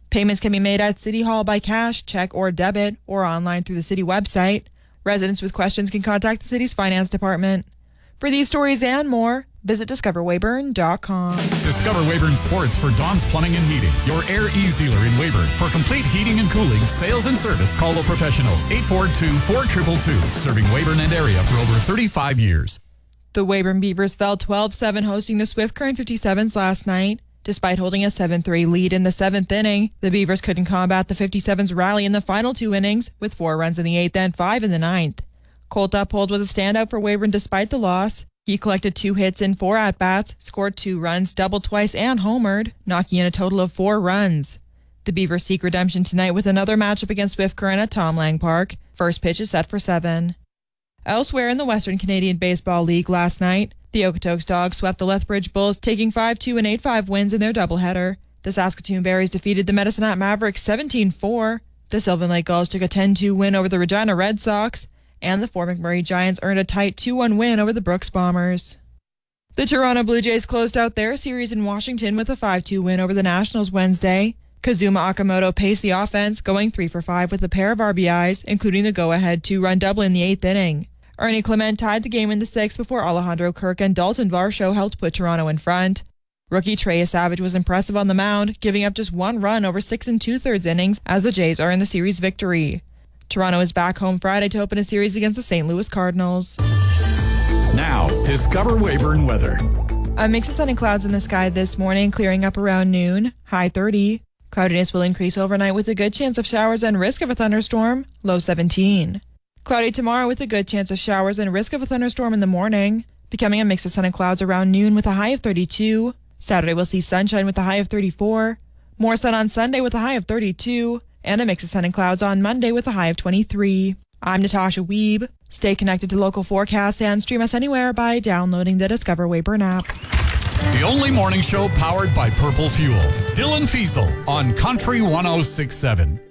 Payments can be made at City Hall by cash, check, or debit, or online through the city website. Residents with questions can contact the city's finance department. For these stories and more, visit discoverweyburn.com. Discover Weyburn Sports for Don's Plumbing and Heating, your Air Ease dealer in Weyburn. For complete heating and cooling, sales and service, call the professionals. 842-4222, serving Weyburn and area for over 35 years. The Weyburn Beavers fell 12-7 hosting the Swift Current 57s last night. Despite holding a 7-3 lead in the 7th inning, the Beavers couldn't combat the 57s' rally in the final 2 innings with 4 runs in the 8th and 5 in the 9th. Colt Uphold was a standout for Weyburn despite the loss. He collected 2 hits in 4 at-bats, scored 2 runs, doubled twice, and homered, knocking in a total of 4 runs. The Beavers seek redemption tonight with another matchup against Swift Current at Tom Lang Park. First pitch is set for 7. Elsewhere in the Western Canadian Baseball League last night, the Okotoks Dogs swept the Lethbridge Bulls, taking 5-2 and 8-5 wins in their doubleheader. The Saskatoon Berries defeated the Medicine Hat Mavericks 17-4. The Sylvan Lake Gulls took a 10-2 win over the Regina Red Sox, and the Fort McMurray Giants earned a tight 2-1 win over the Brooks Bombers. The Toronto Blue Jays closed out their series in Washington with a 5-2 win over the Nationals Wednesday. Kazuma Okamoto paced the offense, going 3 for 5 with a pair of RBIs, including the go-ahead 2-run double in the 8th inning. Ernie Clement tied the game in the 6th before Alejandro Kirk and Dalton Varsho helped put Toronto in front. Rookie Trey Savage was impressive on the mound, giving up just 1 run over 6 2/3 innings as the Jays are in the series victory. Toronto is back home Friday to open a series against the St. Louis Cardinals. Now, Discover Weyburn weather. A mix of sun and clouds in the sky this morning, clearing up around noon, high 30. Cloudiness will increase overnight with a good chance of showers and risk of a thunderstorm, low 17. Cloudy tomorrow with a good chance of showers and risk of a thunderstorm in the morning, becoming a mix of sun and clouds around noon with a high of 32. Saturday will see sunshine with a high of 34. More sun on Sunday with a high of 32. And a mix of sun and clouds on Monday with a high of 23. I'm Natasha Wiebe. Stay connected to local forecasts and stream us anywhere by downloading the Discover Weyburn app. The only morning show powered by Purple Fuel. Dylan Fiesel on Country 106.7.